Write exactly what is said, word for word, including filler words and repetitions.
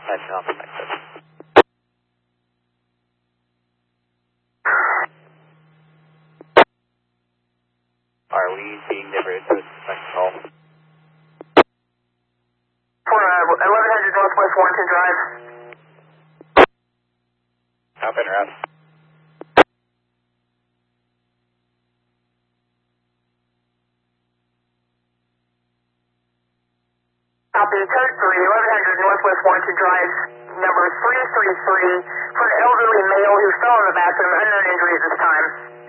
That's off effective. Are we seeing the route to the call? For uh, eleven hundred Northwest Warrington Drive. Up and route. Copy, code three, eleven hundred Northwest Warrington Drive, number three three three, for an elderly male who fell in the bathroom, unknown injury at this time.